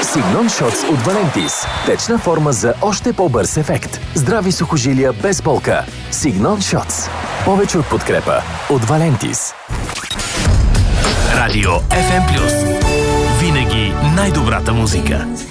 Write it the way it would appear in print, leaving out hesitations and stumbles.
Signon Shots от Valentis. Течна форма за още по-бърз ефект. Здрави сухожилия без болка. Signon Shots. Повече от подкрепа от Valentis. Радио FM+. Винаги най-добрата музика.